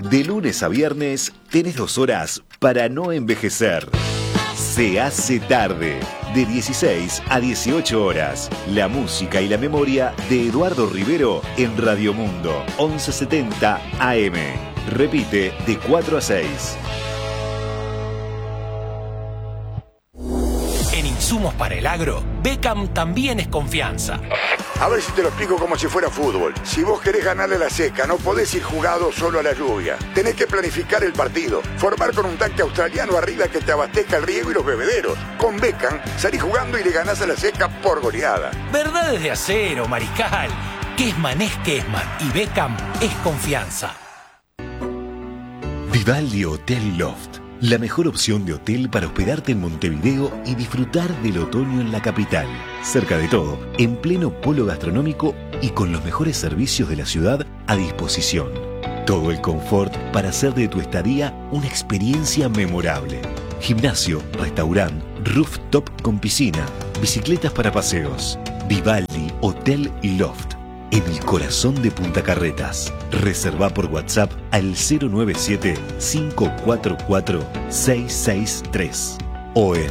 De lunes a viernes tenés 2 horas para no envejecer. Se hace tarde, de 16 a 18 horas. La música y la memoria de Eduardo Rivero en Radio Mundo, 1170 AM. Repite de 4 a 6. En Insumos para el Agro, Beckham también es confianza. A ver si te lo explico como si fuera fútbol. Si vos querés ganarle la seca, no podés ir jugado solo a la lluvia. Tenés que planificar el partido. Formar con un tanque australiano arriba que te abastezca el riego y los bebederos. Con Beckham, salís jugando y le ganás a la seca por goleada. Verdades de acero, Mariscal. Kessman es Kessman y Beckham es confianza. Vivaldi Hotel Loft. La mejor opción de hotel para hospedarte en Montevideo y disfrutar del otoño en la capital. Cerca de todo, en pleno polo gastronómico y con los mejores servicios de la ciudad a disposición. Todo el confort para hacer de tu estadía una experiencia memorable. Gimnasio, restaurante, rooftop con piscina, bicicletas para paseos. Vivaldi Hotel Loft. En el corazón de Punta Carretas. Reserva por WhatsApp al 097-544-663 o en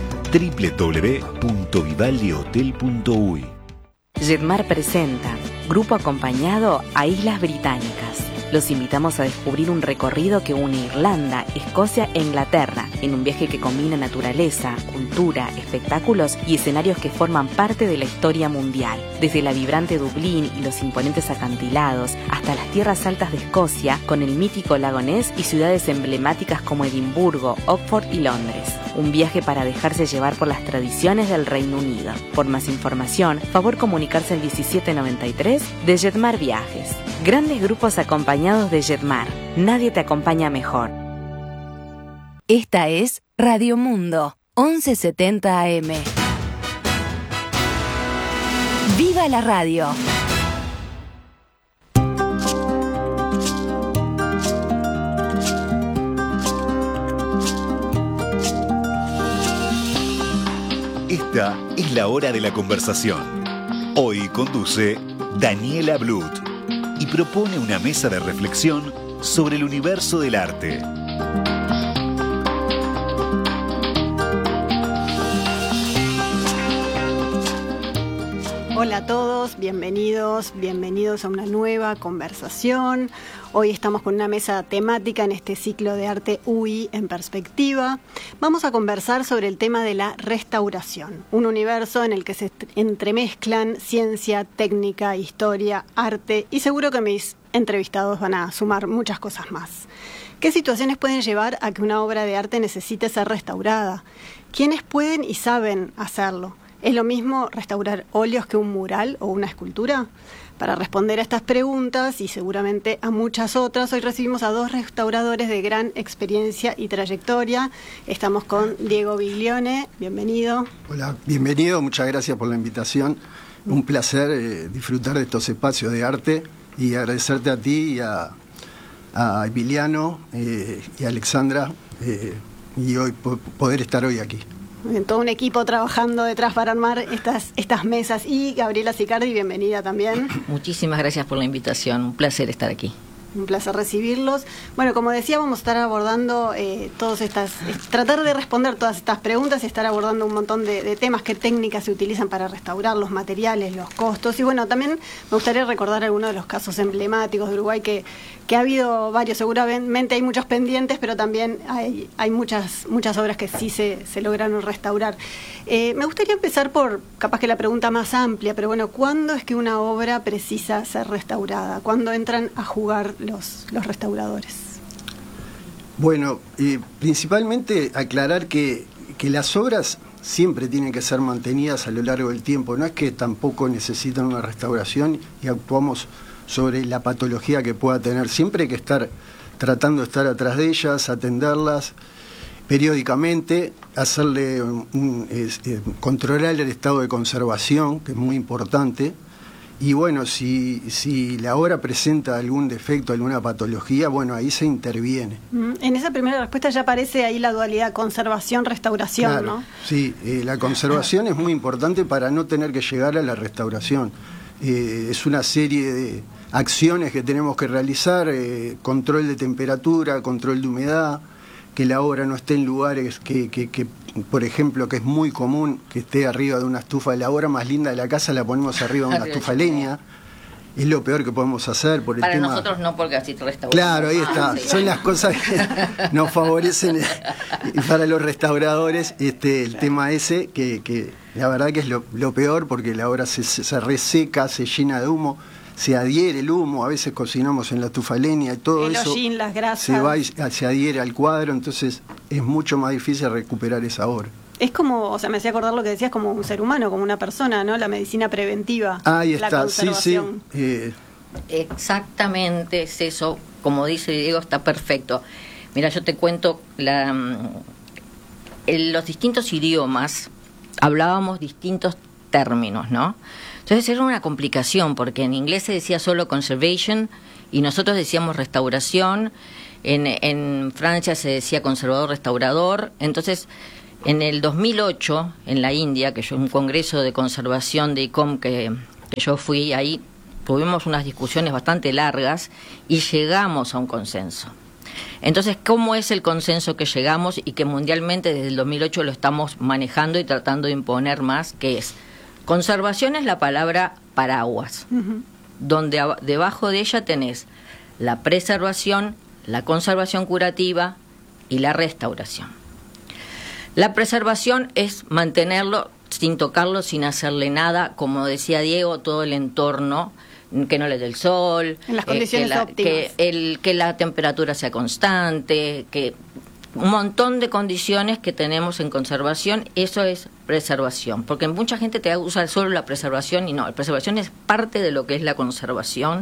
www.vivaldihotel.uy. Jetmar presenta Grupo Acompañado a Islas Británicas. Los invitamos a descubrir un recorrido que une Irlanda, Escocia e Inglaterra, en un viaje que combina naturaleza, cultura, espectáculos y escenarios que forman parte de la historia mundial. Desde la vibrante Dublín y los imponentes acantilados, hasta las tierras altas de Escocia, con el mítico lago Ness y ciudades emblemáticas como Edimburgo, Oxford y Londres. Un viaje para dejarse llevar por las tradiciones del Reino Unido. Por más información, favor comunicarse al 1793 de Jetmar Viajes. Grandes grupos acompañados de Jetmar. Nadie te acompaña mejor. Esta es Radio Mundo, 1170 AM. ¡Viva la radio! Esta es la hora de la conversación. Hoy conduce Daniela Blut y propone una mesa de reflexión sobre el universo del arte. Hola a todos, bienvenidos a una nueva conversación. Hoy estamos con una mesa temática en este ciclo de arte UI en perspectiva. Vamos a conversar sobre el tema de la restauración, un universo en el que se entremezclan ciencia, técnica, historia, arte y seguro que mis entrevistados van a sumar muchas cosas más. ¿Qué situaciones pueden llevar a que una obra de arte necesite ser restaurada? ¿Quiénes pueden y saben hacerlo? ¿Es lo mismo restaurar óleos que un mural o una escultura? Para responder a estas preguntas y seguramente a muchas otras, hoy recibimos a 2 restauradores de gran experiencia y trayectoria. Estamos con Diego Biglione, bienvenido. Hola, bienvenido, muchas gracias por la invitación. Un placer disfrutar de estos espacios de arte y agradecerte a ti y a Emiliano y a Alexandra y hoy poder estar hoy aquí. Todo un equipo trabajando detrás para armar estas mesas. Y Gabriela Sicardi, bienvenida también. Muchísimas gracias por la invitación, un placer estar aquí. Un placer recibirlos. Bueno, como decía, vamos a estar abordando tratar de responder todas estas preguntas y estar abordando un montón de temas, qué técnicas se utilizan para restaurar, los materiales, los costos. Y bueno, también me gustaría recordar algunos de los casos emblemáticos de Uruguay que ha habido varios, seguramente hay muchos pendientes, pero también hay muchas obras que sí se lograron restaurar. Me gustaría empezar por, capaz que la pregunta más amplia, pero bueno, ¿cuándo es que una obra precisa ser restaurada? ¿Cuándo entran a jugar los restauradores? Bueno, principalmente aclarar que las obras siempre tienen que ser mantenidas a lo largo del tiempo. No es que tampoco necesitan una restauración y actuamos sobre la patología que pueda tener. Siempre hay que estar tratando de estar atrás de ellas, atenderlas periódicamente, hacerle controlar el estado de conservación, que es muy importante. Y bueno, si la obra presenta algún defecto, alguna patología, bueno, ahí se interviene. En esa primera respuesta ya aparece ahí la dualidad conservación-restauración, claro, ¿no? Sí, la conservación es muy importante para no tener que llegar a la restauración. Es una serie acciones que tenemos que realizar, control de temperatura, control de humedad, que la obra no esté en lugares que, por ejemplo, que es muy común que esté arriba de una estufa. La obra más linda de la casa la ponemos arriba de una estufa de leña. Es lo peor que podemos hacer por el para tema... nosotros no, porque así restauramos. Claro, ahí está. Sí. Son las cosas que nos favorecen. Y para los restauradores, el tema ese, que la verdad que es lo peor, porque la obra se reseca, se llena de humo, se adhiere el humo, a veces cocinamos en la estufa leña y todo el eso hollín, las grasas. se va y se adhiere al cuadro, entonces es mucho más difícil recuperar esa obra. Es como, o sea, me hacía acordar lo que decías, como un ser humano, como una persona, ¿no? La medicina preventiva. Ahí la está, sí, sí. Exactamente es eso, como dice Diego, está perfecto. Mira, yo te cuento, en los distintos idiomas hablábamos distintos términos, ¿no? Entonces era una complicación, porque en inglés se decía solo conservation y nosotros decíamos restauración, en Francia se decía conservador, restaurador. Entonces, en el 2008, en la India, que yo un congreso de conservación de ICOM que yo fui, ahí tuvimos unas discusiones bastante largas y llegamos a un consenso. Entonces, ¿cómo es el consenso que llegamos y que mundialmente desde el 2008 lo estamos manejando y tratando de imponer más? Que es, conservación es la palabra paraguas, donde debajo de ella tenés la preservación, la conservación curativa y la restauración. La preservación es mantenerlo sin tocarlo, sin hacerle nada, como decía Diego, todo el entorno, que no le dé el sol, en las condiciones óptimas, que la temperatura sea constante, que un montón de condiciones que tenemos en conservación, eso es preservación, porque mucha gente te usa solo la preservación y no, la preservación es parte de lo que es la conservación,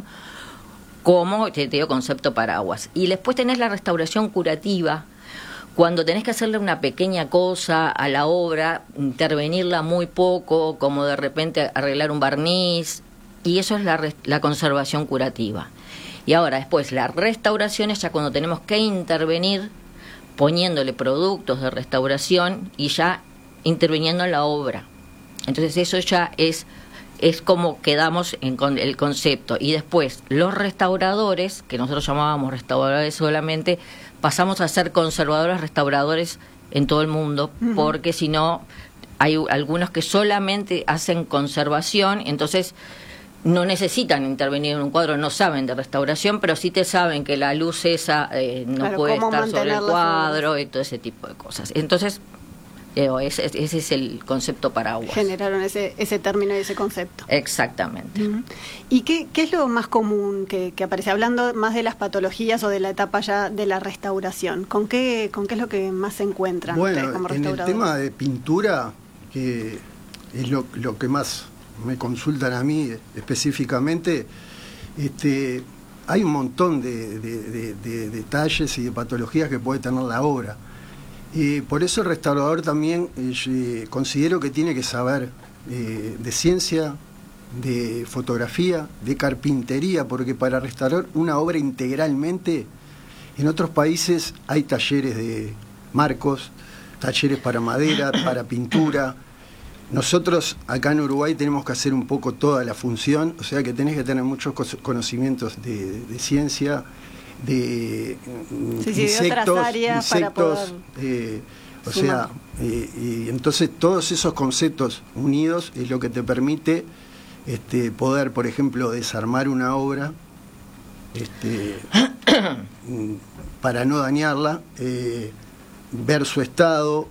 como te digo, concepto paraguas. Y después tenés la restauración curativa, cuando tenés que hacerle una pequeña cosa a la obra, intervenirla muy poco, como de repente arreglar un barniz, y eso es la conservación curativa. Y ahora después la restauración es ya cuando tenemos que intervenir poniéndole productos de restauración y ya interviniendo en la obra. Entonces eso ya es como quedamos en el concepto. Y después los restauradores, que nosotros llamábamos restauradores solamente, pasamos a ser conservadores, restauradores en todo el mundo, porque si no, hay algunos que solamente hacen conservación, entonces no necesitan intervenir en un cuadro, no saben de restauración, pero sí te saben que la luz esa no puede estar sobre el cuadro y todo ese tipo de cosas. Entonces, ese es el concepto paraguas. Generaron ese término y ese concepto. Exactamente. ¿Y qué es lo más común que aparece? Hablando más de las patologías o de la etapa ya de la restauración, ¿con qué es lo que más se encuentran ustedes como restauradores? En el tema de pintura, que es lo que más me consultan a mí específicamente, hay un montón de detalles y de patologías que puede tener la obra. Por eso el restaurador también considero que tiene que saber de ciencia, de fotografía, de carpintería, porque para restaurar una obra integralmente, en otros países hay talleres de marcos, talleres para madera, para pintura. Nosotros acá en Uruguay tenemos que hacer un poco toda la función, o sea que tenés que tener muchos conocimientos de ciencia, de insectos, de otras áreas para poder y entonces todos esos conceptos unidos es lo que te permite poder, por ejemplo, desarmar una obra para no dañarla, ver su estado,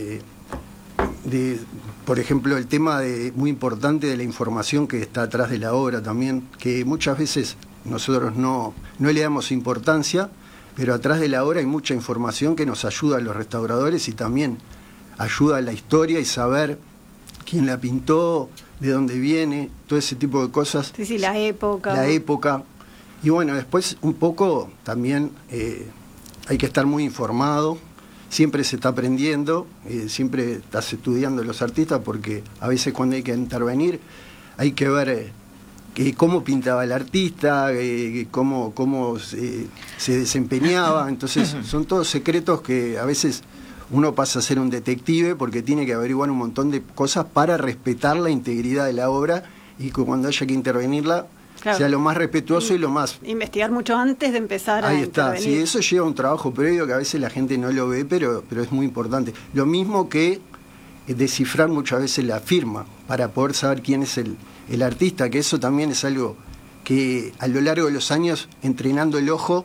por ejemplo, el tema muy importante de la información que está atrás de la obra también, que muchas veces nosotros no le damos importancia, pero atrás de la obra hay mucha información que nos ayuda a los restauradores y también ayuda a la historia y saber quién la pintó, de dónde viene, todo ese tipo de cosas. Sí, la época. La época. Y bueno, después un poco también hay que estar muy informado, siempre se está aprendiendo, siempre estás estudiando los artistas, porque a veces cuando hay que intervenir hay que ver cómo pintaba el artista, cómo se desempeñaba. Entonces son todos secretos que a veces uno pasa a ser un detective porque tiene que averiguar un montón de cosas para respetar la integridad de la obra y que cuando haya que intervenirla Claro. sea lo más respetuoso y lo más... Investigar mucho antes de empezar Ahí a está, intervenir. sí, eso lleva un trabajo previo que a veces la gente no lo ve, pero es muy importante. Lo mismo que descifrar muchas veces la firma para poder saber quién es el artista, que eso también es algo que a lo largo de los años, entrenando el ojo,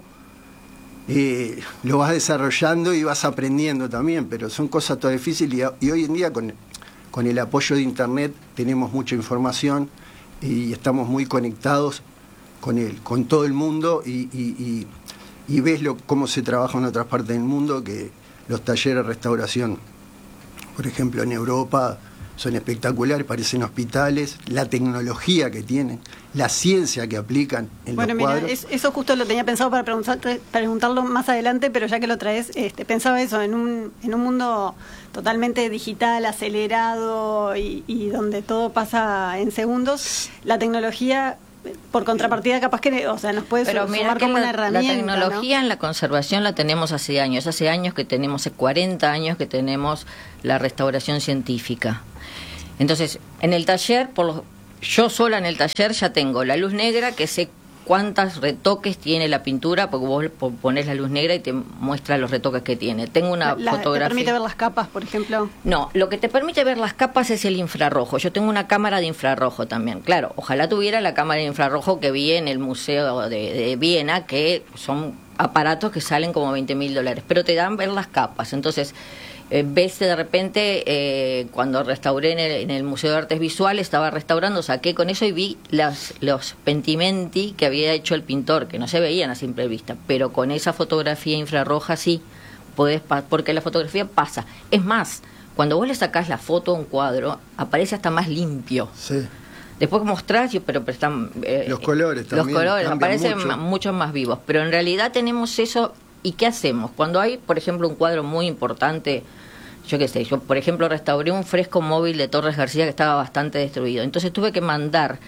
lo vas desarrollando y vas aprendiendo también, pero son cosas todas difíciles y hoy en día con el apoyo de Internet tenemos mucha información y estamos muy conectados con todo el mundo y ves cómo se trabaja en otras partes del mundo, que los talleres de restauración, por ejemplo, en Europa son espectaculares, parecen hospitales, la tecnología que tienen, la ciencia que aplican en los cuadros. Eso justo lo tenía pensado para preguntarlo más adelante, pero ya que lo traes, pensaba eso, en un mundo totalmente digital, acelerado y donde todo pasa en segundos, la tecnología, por contrapartida, capaz que, o sea, nos puede sumar como una herramienta. La tecnología, ¿no?, en la conservación la tenemos hace años que tenemos, hace 40 años que tenemos la restauración científica. Entonces, en el taller, yo sola en el taller ya tengo la luz negra, que sé cuántos retoques tiene la pintura, porque vos pones la luz negra y te muestra los retoques que tiene. Tengo una fotografía. ¿Te permite ver las capas, por ejemplo? No, lo que te permite ver las capas es el infrarrojo. Yo tengo una cámara de infrarrojo también. Claro, ojalá tuviera la cámara de infrarrojo que vi en el Museo de Viena, que son aparatos que salen como $20.000, pero te dan ver las capas. Entonces, ves de repente, cuando restauré en el Museo de Artes Visuales, estaba restaurando, saqué con eso y vi los pentimenti que había hecho el pintor, que no se veían a simple vista, pero con esa fotografía infrarroja sí podés, porque la fotografía pasa. Es más, cuando vos le sacás la foto a un cuadro, aparece hasta más limpio. Sí. Después mostrás, pero están... los colores también. Los colores aparecen mucho más vivos, pero en realidad tenemos eso. ¿Y qué hacemos? Cuando hay, por ejemplo, un cuadro muy importante, yo qué sé, yo por ejemplo restauré un fresco móvil de Torres García que estaba bastante destruido, entonces tuve que mandar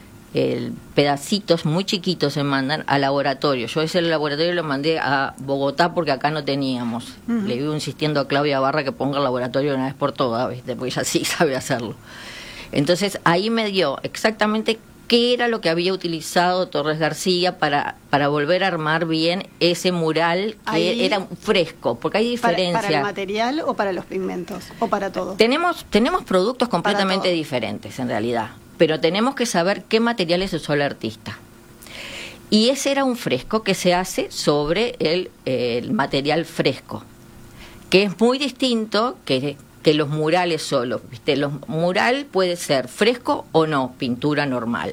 pedacitos muy chiquitos, se mandan al laboratorio. Yo ese laboratorio lo mandé a Bogotá porque acá no teníamos. Le vivo insistiendo a Claudia Barra que ponga el laboratorio de una vez por todas, ¿viste? Porque ella sí sabe hacerlo. Entonces ahí me dio exactamente qué era lo que había utilizado Torres García para volver a armar bien ese mural, que ahí era un fresco, porque hay diferencia. ¿Para el material o para los pigmentos? ¿O para todo? Tenemos productos completamente diferentes en realidad, pero tenemos que saber qué materiales usó el artista. Y ese era un fresco que se hace sobre el material fresco, que es muy distinto que los murales solos, ¿viste? Los mural puede ser fresco o no, pintura normal.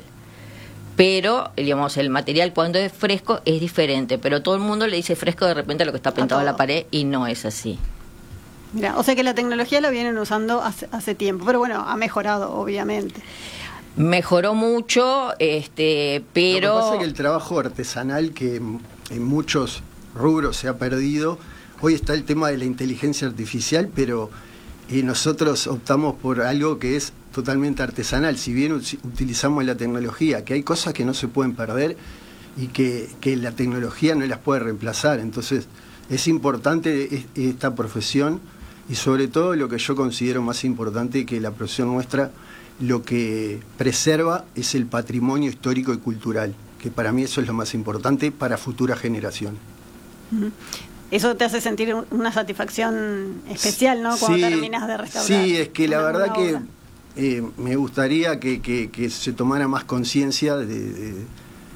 Pero, digamos, el material cuando es fresco es diferente, pero todo el mundo le dice fresco de repente a lo que está pintado en la pared y no es así. Mira, o sea que la tecnología la vienen usando hace tiempo, pero bueno, ha mejorado, obviamente. Mejoró mucho, pero... Lo que pasa es que el trabajo artesanal, que en muchos rubros se ha perdido, hoy está el tema de la inteligencia artificial, pero... Y nosotros optamos por algo que es totalmente artesanal, si bien utilizamos la tecnología, que hay cosas que no se pueden perder y que la tecnología no las puede reemplazar. Entonces es importante esta profesión y sobre todo lo que yo considero más importante, que la profesión nuestra lo que preserva es el patrimonio histórico y cultural, que para mí eso es lo más importante para futuras generaciones. Uh-huh. Eso te hace sentir una satisfacción especial, ¿no? Cuando terminas de restaurar. Sí, es que la verdad que me gustaría que se tomara más conciencia de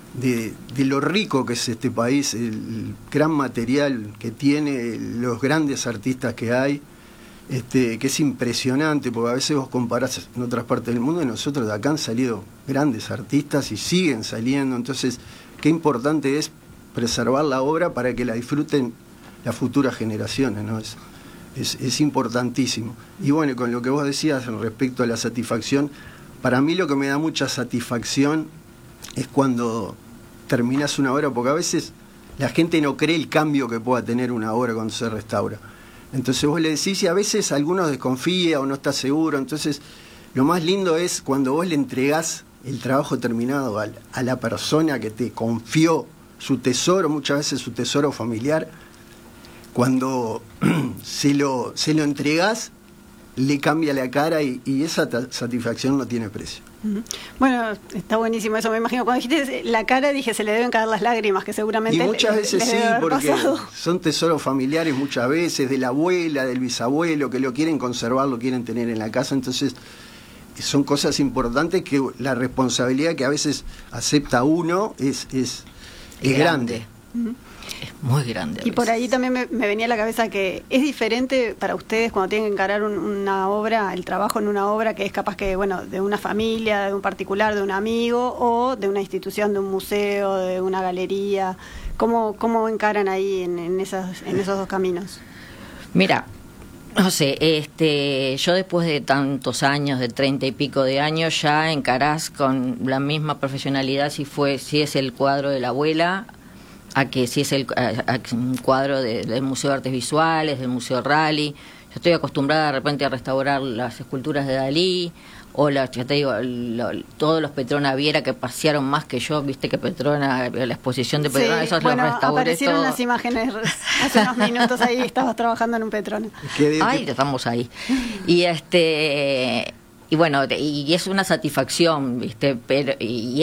lo rico que es este país, el gran material que tiene, los grandes artistas que hay, que es impresionante, porque a veces vos comparás en otras partes del mundo y nosotros de acá han salido grandes artistas y siguen saliendo. Entonces, qué importante es preservar la obra para que la disfruten las futuras generaciones, ¿no? Es importantísimo. Y bueno, con lo que vos decías respecto a la satisfacción, para mí lo que me da mucha satisfacción es cuando terminás una obra, porque a veces la gente no cree el cambio que pueda tener una obra cuando se restaura. Entonces vos le decís y a veces algunos desconfía o no está seguro. Entonces lo más lindo es cuando vos le entregás el trabajo terminado a la persona que te confió su tesoro, muchas veces su tesoro familiar. Cuando se lo entregás, le cambia la cara y esa satisfacción no tiene precio. Bueno, está buenísimo eso, me imagino. Cuando dijiste la cara, dije, se le deben caer las lágrimas, que seguramente... Y muchas veces sí, porque pasado. son tesoros familiares muchas veces, de la abuela, del bisabuelo, que lo quieren conservar, lo quieren tener en la casa, entonces son cosas importantes que la responsabilidad que a veces acepta uno es grande. Es muy grande. Y por ahí también me venía a la cabeza que es diferente para ustedes cuando tienen que encarar una obra, el trabajo en una obra que es capaz que, bueno, de una familia, de un particular, de un amigo, o de una institución, de un museo, de una galería. ¿Cómo encaran ahí en esos dos caminos? Mira, no sé, yo después de tantos años, de 30 y pico de años, ya encarás con la misma profesionalidad si es el cuadro de la abuela, a que si es un cuadro del Museo de Artes Visuales, del Museo Rally. Yo estoy acostumbrada de repente a restaurar las esculturas de Dalí, o ya te digo, todos los Petrona Viera que pasearon más que yo, viste que Petrona, la exposición de Petrona, esos los restauré aparecieron todos. Unas imágenes hace unos minutos ahí, estabas trabajando en un Petrona. Ay, estamos ahí. Y bueno, y es una satisfacción, viste, pero y